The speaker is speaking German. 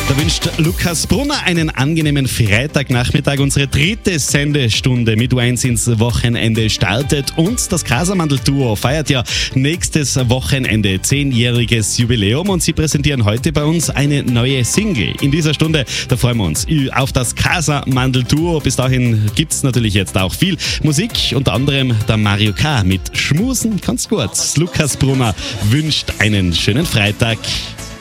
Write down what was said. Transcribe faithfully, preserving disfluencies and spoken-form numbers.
Da wünscht Lukas Brunner einen angenehmen Freitagnachmittag. Unsere dritte Sendestunde mit U eins ins Wochenende startet und das Casamandel-Duo feiert ja nächstes Wochenende zehnjähriges Jubiläum und sie präsentieren heute bei uns eine neue Single. In dieser Stunde, da freuen wir uns auf das Casamandel-Duo. Bis dahin gibt es natürlich jetzt auch viel Musik, unter anderem der Mario K. mit Schmusen. Ganz kurz, Lukas Brunner wünscht einen schönen Freitag.